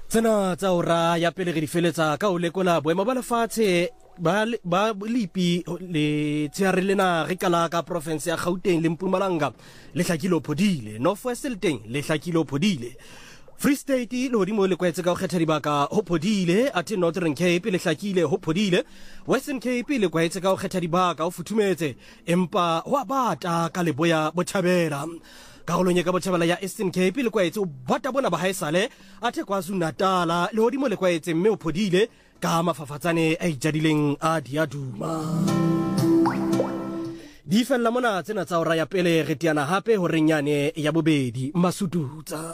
Tsena tsa ora ya pele re di feletsa ka o lekola boemo ba lefatshe ba lipi le tseare lena re kala ka province ya Gauteng le Mpumalanga le hlakile phodile, North West le teng le hlakile phodile, Free State le hodimo le kwetse ka ho kgetha dibaka ho phodile, athe Northern Cape le hlakile ho phodile, Western Cape le kwetse ka ho kgetha dibaka ho futhumetse, empa wa bata ka leboya Bothabela. Karolong ka Bothabela ya Eastern Cape le kwaetse o bata bona ba haesale, athe KwaZulu-Natal le hodimo le kwaetse mme o phodile ka mafafatsane a ijadileng a diaduma. Di fella mona tsena tsa ora ya pele re tiana hape ho renyane ya bobedi Masututsa.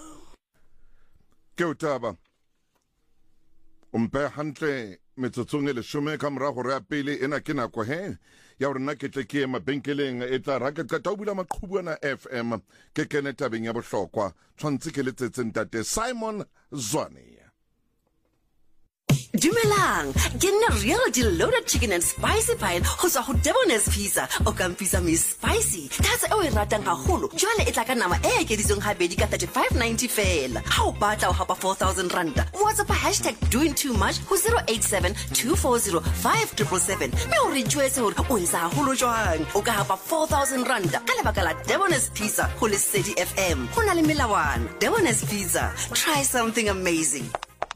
Ke utaba umpe hantle metsotsong le shome ka mora hore ya pele ena ke nako he ya hore nna ke tle ke mabenkeleng e tla ra ke qeta ho bula maqhubu ana FM ke kene tabeng ya bohlokwa tshwantse ke letsetseng tate Simon Zwane. Dumelang, ke nna real loaded chicken and spicy pie ho tswa ho Debonair's Pizza o ka mpisa me spicy. That's o e ratang haholo. Jwale e tla ka nama e ekeditsweng habedi ka 35.90 fela. Ha o batla o hapa 4,000 rand. WhatsApp #doing too much ho 087 240 5777. Me o re jwetse hore o etsa haholo jwang. O ka hapa 4,000 rand ka lebaka la Debonair's Pizza ho Lesedi FM. Ho na le melawana. Debonair's Pizza. Try something amazing.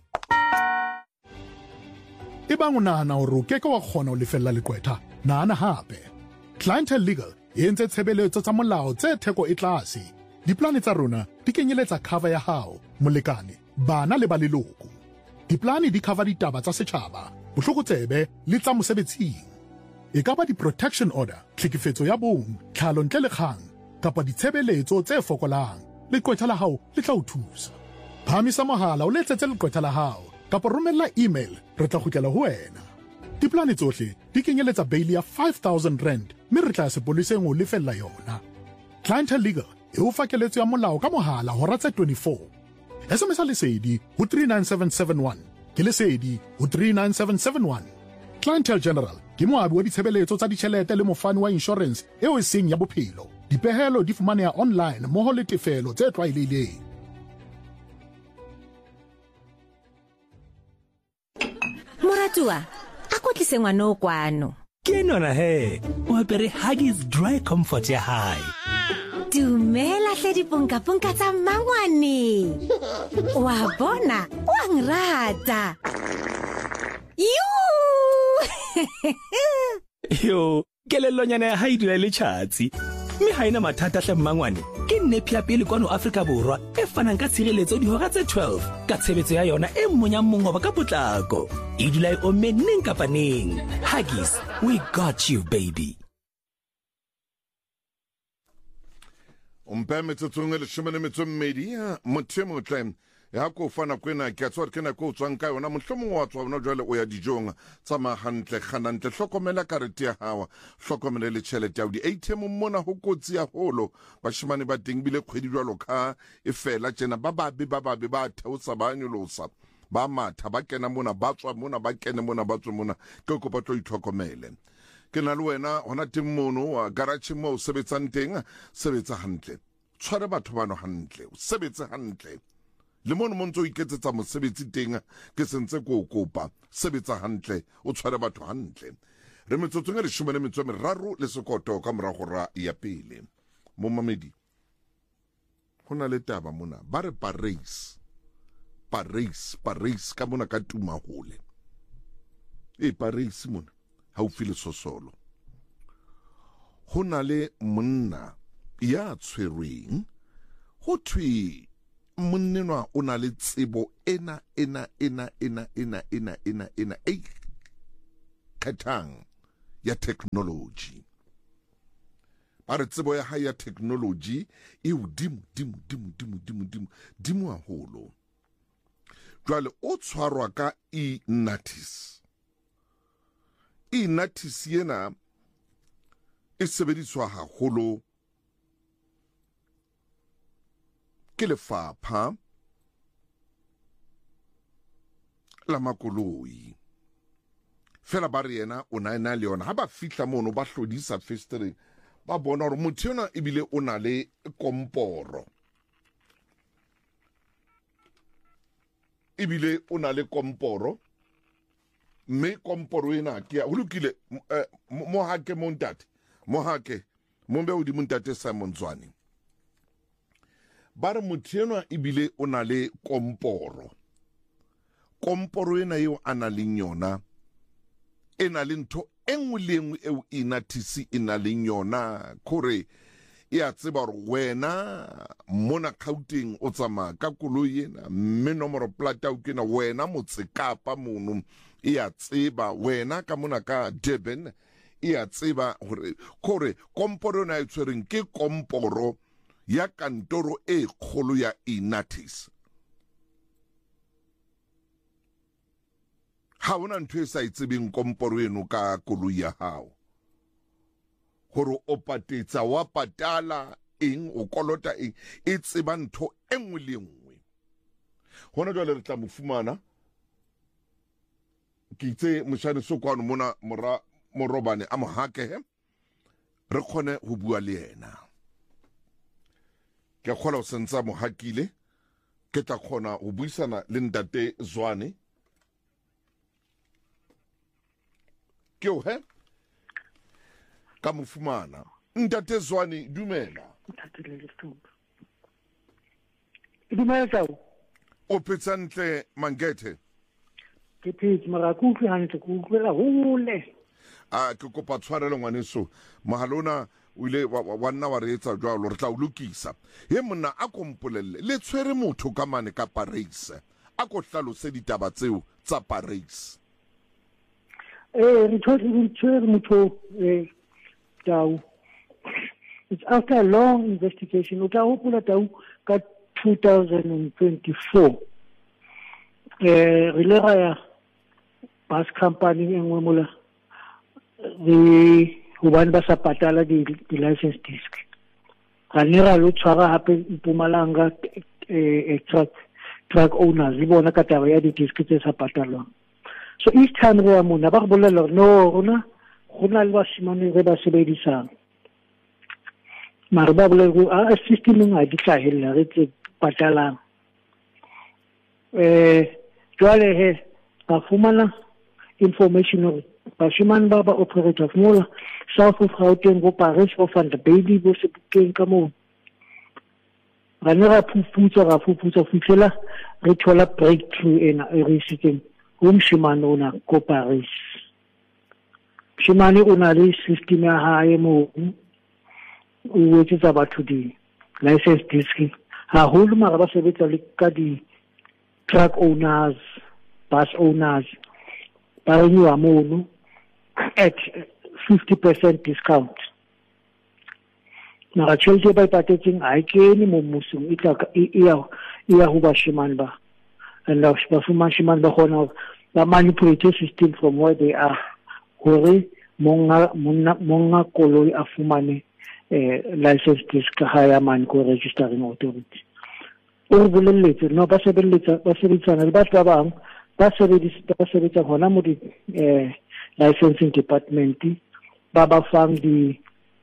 Ebang o nahana hore o keke wa kgona ho lefella lekwetha, nahana hape. Clientele Legal e entse tshebeletso tsa molao tse theko e tlase. Diplane tsa rona di kenyeletsa cover ya hao, molekane, bana le ba leloko. Diplane di cover ditaba tsa setjhaba, bohlokotsebe le tsa mosebetsing. E ka ba di-protection order, tlhekefetso ya bong, tlhalo ntle le kgang, kapa ditshebeletso tse fokolang. Lekwetha la hao le tla o thusa. Phamisa mohala o letsetse lekwetha la hao, kapa romella email re tla kgutlela ho wena. Diplane tsohle di kenyeletsa bail ya 5,000 rand mme re tla sepoliseng ho lefella yona. Clientele Legal e o fa keletso ya molao ka mohala hora tse 24. SMS lesedi ho 39771 ke lesedi ho 39771. Clientele General ke moabi wa ditshebeletso tsa ditjhelete le mofani wa insurance eo e seng ya bophelo. Dipehelo di fumaneha online mmoho le tefelo tse tlwaelehileng. Moratua, a kotlise ngwana o kwano. Ke nona he, o apere Huggies Dry Comfort ya hae. Dumela hle diponka-ponka tsa mmangwane. Wa bona, wa ngrata. Yo, kelellonyana ya hae dula le tjhatsi. Mme ha ina mathata hle mmangwane. Ke nepi ya pele kwano Afrika Borwa e fanang ka tshireletso dihora tse 12 ka tshebetso ya yona e mmonya mongoba ka potlako. E dula e omme neng kapa neng. Huggies, we got you baby. Umpe metsotsong le shome le metso mmedi motho motlem ya ko fana kwena ke tswa ke na ko tswang ka yona mohlomong wa tswa bona jwale o ya dijong tsa mahantle kganantle hlokomela karete ya hawa hlokomela le tšhelete ya di ATM mona ho kotsi ya holo bashimane ba teng bile kgwedi jwalo ka e fela tjena ba theosa ba nyolosa ba matha ba kena mona ba tswa mona ba kene mona ba tswa mona ke kopa tlo itlhokomele ke na le wena hona timono wa garage mo sebetsang teng sebetsa hantle tshware batho bano hantle o sebetse hantle le mono montso iketsetsa mosebetsi teng ke sentse ko kopa sebetsa hantle o tshware batho hantle re metsotsong le shome le metso meraro le sekoto ka mora gora ya pele mo mamedi hona le taba mona ba re Paris ka mona ka tuma hole Paris mona ha o file sosolo hona le monna ya tshwerweng ho thwe monnenwa o na le tsebo ena khathang ya technology ba re tsebo ya hae ya technology e udimo haholo jwale o tshwarwa ka e-notice yena e sebediswa haholo ke lefapha la makoloi fela ba re yena o na le yona ha ba fihla mono ba hlodisa festering ba bona hore motho yona ebile o na le komporo ebile o na le komporo mme komporo ena ke ya o lokile mo hake mo ntate mo hake mo be o di mo ntate Simon Zwane ba re motho enwa ebile o na le komporo ena eo a na leng yona e na le ntho engwe le engwe eo inathisi e na leng yona kore e a tseba gore wena mona Gauteng o tsamaya ka koloi ena mme nomoro plata o kena wena Motsekapa mono e a tseba wena ka mona ka Durban e a tseba gore komporo ena e tshwereng ke komporo ya kantoro e kgolo ya Inatis. Ha ona ntho e sa itsebeng komporo eno ka koloi ya hao gore o patetsa wa patala eng o kolota eng e tseba ntho engwe le engwe hona jwale re tla mo fumana ke itse moshane sokwano mona morobane a mohake re khone ho bua le yena ke khola o sentsa mohakile ke tla khona ho buisana le ntate Zwane ke o he ka mofumana ntate Zwane dumela dumela o petsantle Mangethe ke phetse mara ku utlwe hantle ku utlwela hole ke kopa tshwarelo ngwaneso mahalona o ile wa nna wa re etsa jwalo re tla o lokisa he monna a kompolelle le tshwere motho ka mane ka Paris a ko hlalose ditaba tseo tsa Paris re tshwere motho Tau. It's after a long investigation. Uta hopola Tau ka 2024. Re ya bus company engwe mola re hobane ba sa patala di license disc. Ga nera lo tshwara hape Mpumalanga truck owners le bona ka taba ya di disc tse sa patalwang. So each time re ya mona ba go bolela no rona gona le basimane re ba sebedisang mara ba bolela go a system ga di tlahella re tse patalang jwale he ba fumana information hore basimane ba operator mola South of Gauteng go Paris go Van der Baby go Sebokeng ka moo ra ne ra phuputsa fitlela re thola breakthrough ena e re siteng go mosimane ona go Paris. Shimane o na le system ya hae mo o etsetsa batho di license disc ha holo mara ba sebetsa le ka di truck owners bus owners ba renewa mono at 50% discount mara tšhelete ba ipatetseng ha e kene mo mmusong e ya ho bashimane ba and ba fumashimane ba gona ba manipulate system from where they are hore monga koloi a fumane license disc ha ya man ko registering authority o re bolelletse no ba sebetsana le batho ba bang ba sebetsa hona mo di licensing department ba ba fang di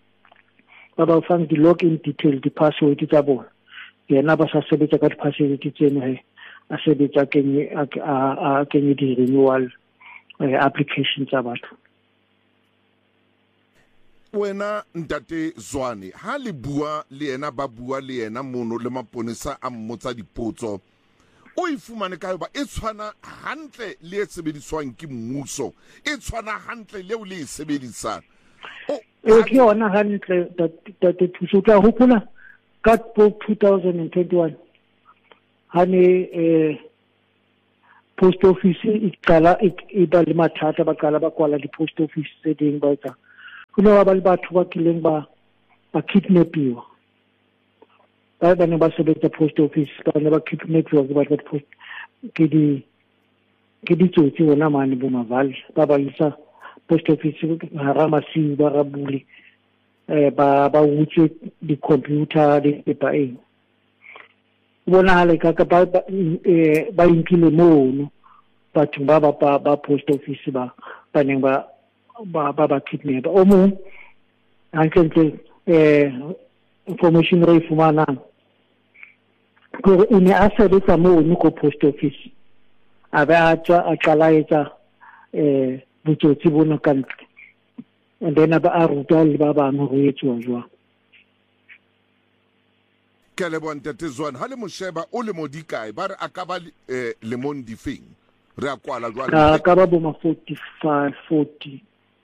login detail di password tsa bona yena ba sa sebetsa ka di password tseno he a sebetsa kenye di renewal application tsa batho. Wena ntate Zwane ha le bua le ena ba bua le ena mono le maponesa a mmotsa dipotso o ifumane ka ba e tshwana hantle le e sebediswang ke mmuso e tshwana hantle le o le e sebedisang ke yona hantle tate thuso tla hopola ka 2021 hane post office iqala ba le mathata ba qala ba kwala di post office tse ding ba tsa kuna ba le batho ba kileng ba kidnapiwa ba ne ba sebetsa post office ba ne ba kidnapiwa ke batho ba post ke di tsotsi bona mane bo mavali ba isa post office hara masiu ba rabule ba utse di computer di paper bona hale ka ba inkile mono batho ba post office ba neng ba kidnap o mo antle information re fumana ko ine a sebetsa mono ko post office a be a tswa a qala etsa botsotsi bona ka ntle, and then a ba a ruta le ba bang ho etsuwa jwang. Ke le bontate Zwane ha le mo sheba o le modikae ba re a ka ba le mondi feng re a kwala jwale ka ba bo ma 45 40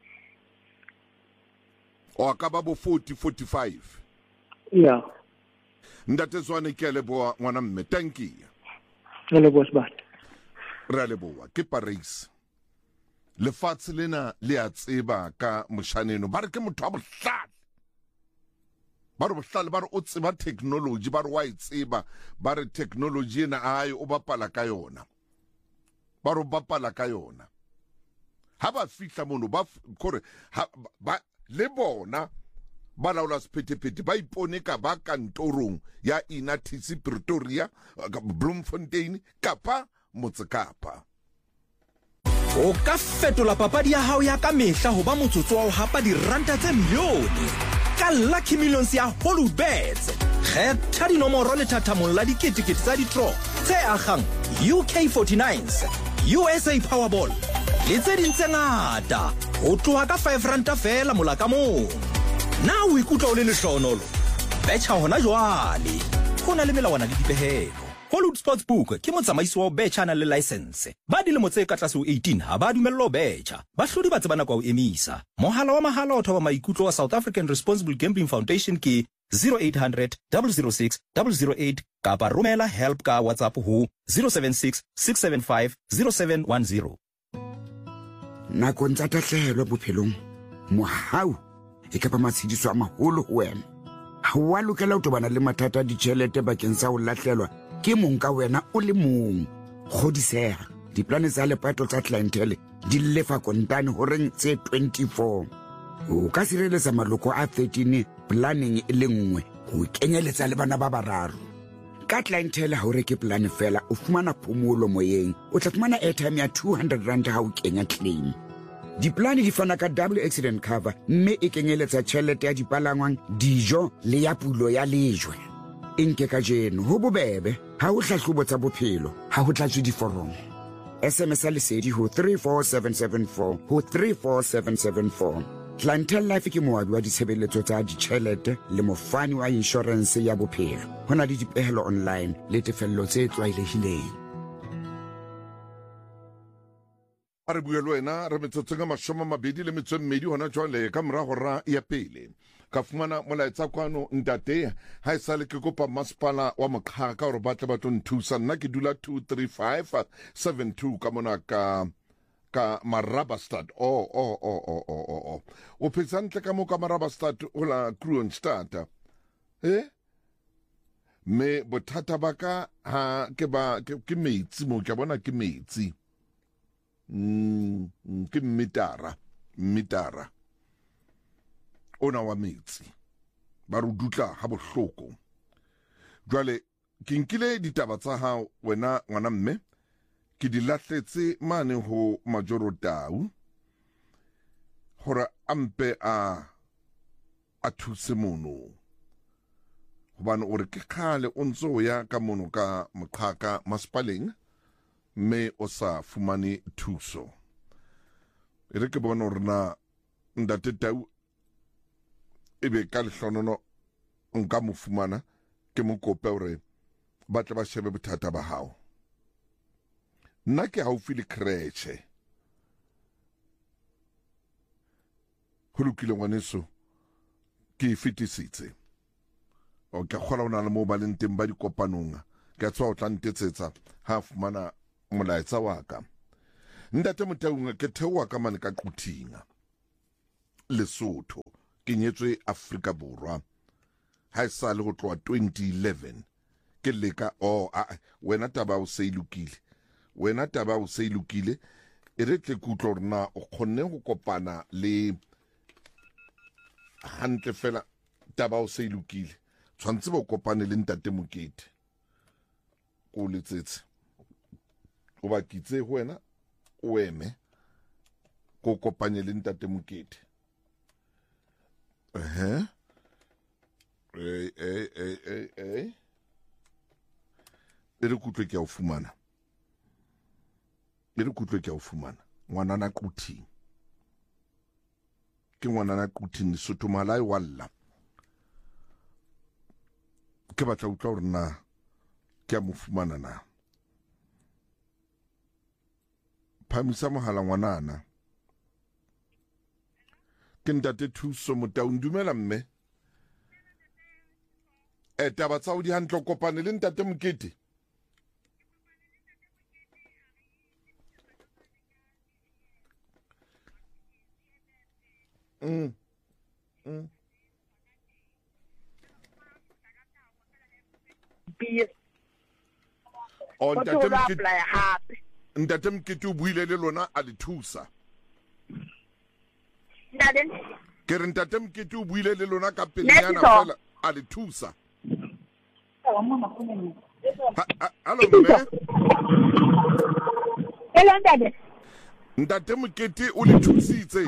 o ka ba bo 40 45 yeah. Ntate Zwane ke le boa ngwana mme, thank you. Le boss bat Re le boa ke Paris lefatshe lena le a tseba ka moshaneno ba re ke motho a bohlale ba re bohlale ba re o tseba technology ba re wa e tseba ba re technology ena ayo o bapala ka yona ba re bapala ka yona ha ba fihla mono ba kore ba le bona ba laola sephetephete ba ipone ka ba kantorong ya Inatisi Pretoria Bloemfontein kapa Motsekapa. O ka fetola papadi ya hao ya ka mehla ho ba motsotso wa ho hapa diranta tse milione ka Lucky Millions ya Hollywoodbets. Kgetha dinomoro le thathamong la diketekete tsa di-draw tse akgang UK49s, USA Powerball le tse ding tse ngata ho tloha ka 5 ranta fela mola ka mong. Na o ikutlwa o le lehlohonolo? Betjha hona jwale. Ho na le melawana le dipehelo. Hollywood Sportsbook ke motsamaisi wa betjha na le license. Ba dilemo tse ka tlase ho 18 ha ba dumellwa ho betjha. Bahlodi ba tsebana kwa ho emisa. Mohala wa mahala o thoba maikutlo wa South African Responsible Gambling Foundation ke 0800 006 008 kapa romela help ka WhatsApp ho 076 675 0710. Nakong tsa tahlehelo bophelong mohau e ka ba matshidiso a maholo ho wena. Ha wa lokela ho tobana le mathata a ditjhelete bakeng sa ho lahlelwa ke mong ka wena o le mong. Kgodiseha diplane tsa lepato tsa clientele di lefa kontane ho reng tse 24. O ka sireletsa maloko a 13 planning e le nngwe ho kenyeletsa le bana ba bararo. Ka clientele ha o reke plan fela o fumana phomolo moyeng, o tla fumana airtime ya 200 rand ha o kenya claim. Diplane di fana ka double accident cover mme e kenyeletsa tjhelete ya dipalangwang, dijo le ya pulo ya lejwe. Inke ka jeno ho bobebe ha o hlahlobo tsa bophelo ha ho tlatswe diforomo. SMS lesedi ho 34774 ho 34774. Clientele Life ke moabi wa ditshebeletso tsa ditjhelete le mofani wa insurance ya bophelo. Hona le dipehelo online le tefello tse tlwaelehileng. Re bua le wena re metsotso ka 22 hona jwale ka mora hora ya pele ka fumana molaetsa kwano ntate ha esale ke kopa masepala wa Moqhaka hore ba tle ba tlo nthusa. Nna ke dula 23572 ka mona ka Marabastad. O phetse hantle ka mo ka Marabastad o la Kroonstad me bothata ba ka ha ke metsi mo ke bona ke metsi ke mitara ona wa metsi ba re dutla ha bohloko. Jwale ke nkile ditaba tsa hao wena ngwana mme ke di lahletse mane ho Majorotau hore ampe a thuse mono hobane o re ke khale o ntso ya ka mono ka Moqhaka masepaleng me o sa fumane thuso. E re ke bona hore na ntate Tau ebe ka lehlonono nka mo fumana ke mo kope hore ba tle ba shebe bothata ba hao. Nna ke haufi le creche ho lokile ngwaneso ke fetisitse o ka kgola ona le mo ba leng teng ba dikopanong ka tswa o tla ntetsetsa ha fumana molaetsa wa ka. Ntate Motaung ke theoha ka mane ka Qutinga Lesotho ke nyetswe Afrika Borwa ha esale ho tloha 2011 ke leka wena taba o se ilukile e re tle kutlo rena o kgonne go kopana le hantle fela taba o se ilukile tshwantse ba kopane le ntate Mokete ko letsetse o ba kitse ho wena o eme ko kopanye le ntate Mokete. E re kutlwe ke a o fumana e re kutlwe ke a o fumana ngwanana quthing ke ngwanana quthing Lesotho malai walla ke batla utlwa hore na ke a mo fumana na phamisa mohala ngwanana ke ntate Thuso Motaung dumela mme taba tsa o di hantle kopane le ntate Mokete ntate Mokete o buile le lona a le thusa ke re ntate Mokete o buile le lona ka pelenyana fela a le thusa Hello mme Hello ntate ntate Mokete o le thusitse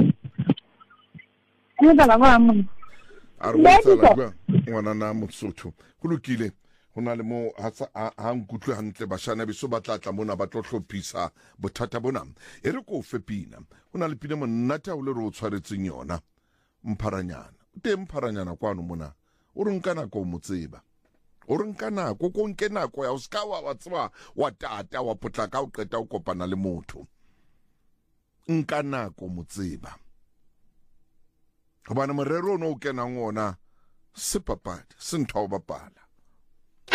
ngwana na Mosotho go lokile go na le mo ha nkutlwe hantle bashana beso ba tlatla mona ba tlo hlophisa bothata bona e re ko fepina go na le pina monnata o le re o tshwaretseng yona Mpharanyana te Mpharanyana kwano mona o re nka nako mo tseba o re nka nako ko nke nako ya o ska wa tseba wa tata wa potlaka o qeta o kopana le motho nka nako mo tseba gobane morero no o kena ngona se papadi se ntho o bapala